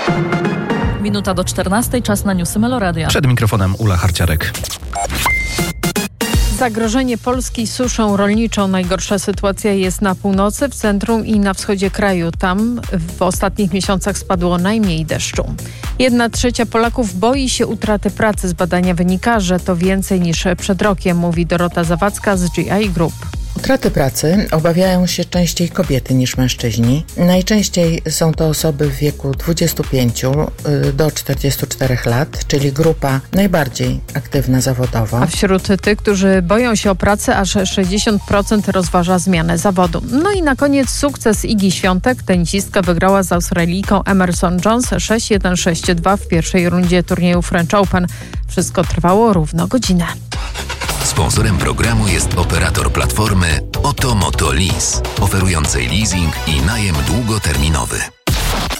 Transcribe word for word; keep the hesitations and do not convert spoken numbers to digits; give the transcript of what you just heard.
Minuta do czternastej, czas na newsy Meloradia. Przed mikrofonem Ula Harciarek. Zagrożenie Polski suszą rolniczą. Najgorsza sytuacja jest na północy, w centrum i na wschodzie kraju. Tam w ostatnich miesiącach spadło najmniej deszczu. Jedna trzecia Polaków boi się utraty pracy. Z badania wynika, że to więcej niż przed rokiem, mówi Dorota Zawadzka z G I Group. Utraty pracy obawiają się częściej kobiety niż mężczyźni. Najczęściej są to osoby w wieku dwudziestu pięciu do czterdziestu czterech lat, czyli grupa najbardziej aktywna zawodowo. A wśród tych, którzy boją się o pracę, aż sześćdziesiąt procent rozważa zmianę zawodu. No i na koniec sukces Igi Świątek. Tenisistka wygrała z Australijką Emerson Jones sześć jeden sześć dwa w pierwszej rundzie turnieju French Open. Wszystko trwało równo godzinę. Sponsorem programu jest operator platformy Oto Moto Lease, oferującej leasing i najem długoterminowy.